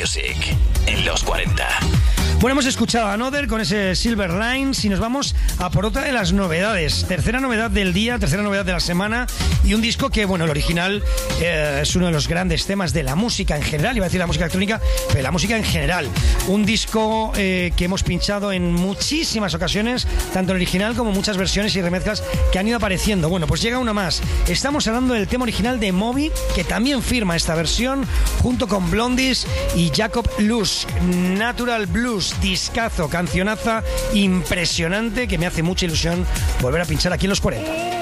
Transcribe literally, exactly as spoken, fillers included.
Music en los cuarenta. Bueno, hemos escuchado a Another con ese Silver Lines y nos vamos a por otra de las novedades. Tercera novedad del día, tercera novedad de la semana y un disco que, bueno, el original eh, es uno de los grandes temas de la música en general, iba a decir la música electrónica, pero la música en general. Un disco eh, que hemos pinchado en muchísimas ocasiones, tanto el original como muchas versiones y remezclas que han ido apareciendo. Bueno, pues llega una más. Estamos hablando del tema original de Moby, que también firma esta versión junto con Blondies y Jacob Lusk. Natural Blues. Discazo, cancionaza impresionante que me hace mucha ilusión volver a pinchar aquí en los cuarenta.